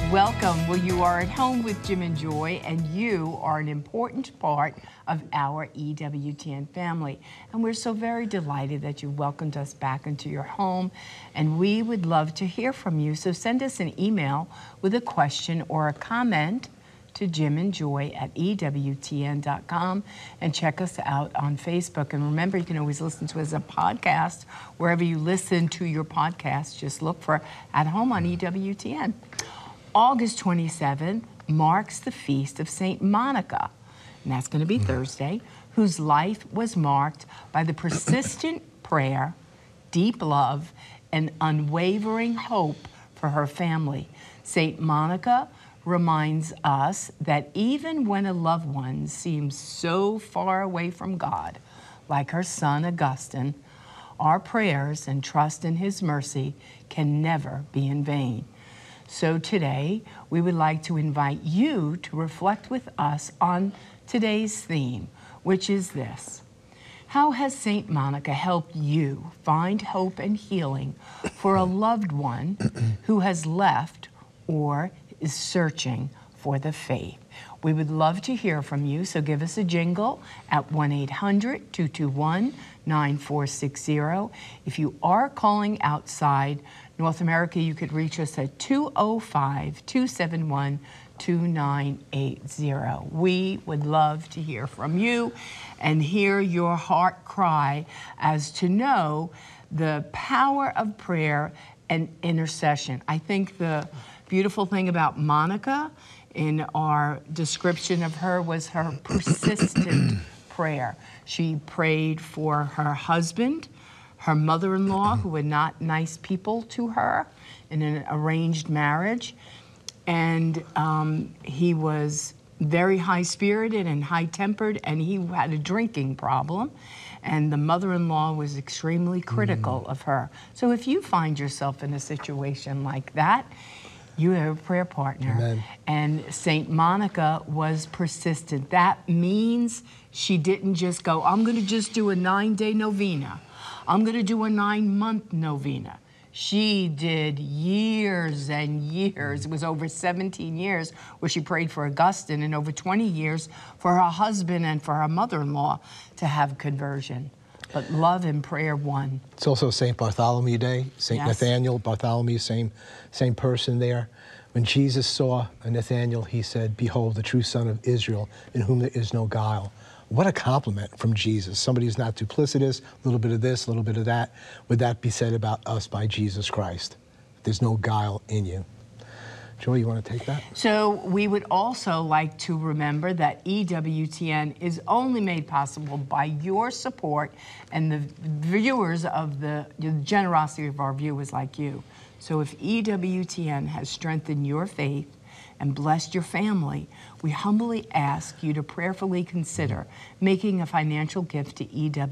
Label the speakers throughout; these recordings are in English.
Speaker 1: Welcome. Well, you are at home with Jim and Joy, and you are an important part of our EWTN family. And we're so very delighted that you welcomed us back into your home, and we would love to hear from you. So send us an email with a question or a comment to Jim and Joy at EWTN.com, and check us out on Facebook. And remember, you can always listen to us as a podcast wherever you listen to your podcast. Just look for At Home on EWTN. August 27th marks the feast of St. Monica, and that's going to be Thursday, whose life was marked by the persistent prayer, deep love, and unwavering hope for her family. St. Monica reminds us that even when a loved one seems so far away from God, like her son Augustine, our prayers and trust in his mercy can never be in vain. So today, we would like to invite you to reflect with us on today's theme, which is this: how has St. Monica helped you find hope and healing for a loved one who has left or is searching for the faith? We would love to hear from you, so give us a jingle at 1-800-221-9460. If you are calling outside North America, you could reach us at 205-271-2980. We would love to hear from you and hear your heart cry as to know the power of prayer and intercession. I think the beautiful thing about Monica in our description of her was her persistent prayer. She prayed for her husband, her mother-in-law, who were not nice people to her in an arranged marriage. And he was very high-spirited and high-tempered, and he had a drinking problem. And the mother-in-law was extremely critical of her. So if you find yourself in a situation like that, you have a prayer partner.
Speaker 2: Amen.
Speaker 1: And St. Monica was persistent. That means she didn't just go, I'm going to just do a 9-day novena. I'm going to do a 9-month novena. She did years and years. It was over 17 years where she prayed for Augustine, and over 20 years for her husband and for her mother-in-law to have conversion. But love and prayer won.
Speaker 2: It's also St. Bartholomew Day, St.
Speaker 1: Yes.
Speaker 2: Nathaniel, Bartholomew, same person there. When Jesus saw Nathaniel, he said, "Behold, the true son of Israel, in whom there is no guile." What a compliment from Jesus. Somebody who's not duplicitous, a little bit of this, a little bit of that. Would that be said about us by Jesus Christ? There's no guile in you. Joy, you want to take that?
Speaker 1: So we would also like to remember that EWTN is only made possible by your support and the viewers of the generosity of our viewers like you. So if EWTN has strengthened your faith and blessed your family, we humbly ask you to prayerfully consider making a financial gift to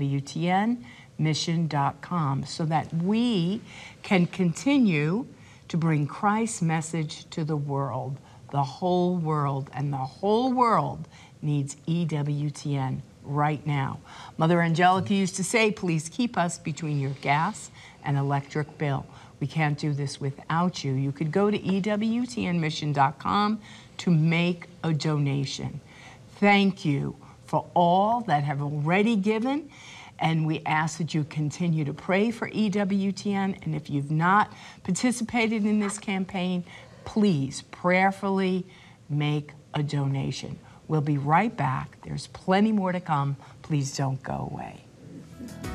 Speaker 1: EWTNmission.com so that we can continue to bring Christ's message to the world, the whole world, and the whole world needs EWTN right now. Mother Angelica used to say, please keep us between your gas and electric bill. We can't do this without you. You could go to EWTNmission.com to make a donation. Thank you for all that have already given. And we ask that you continue to pray for EWTN. And if you've not participated in this campaign, please prayerfully make a donation. We'll be right back. There's plenty more to come. Please don't go away.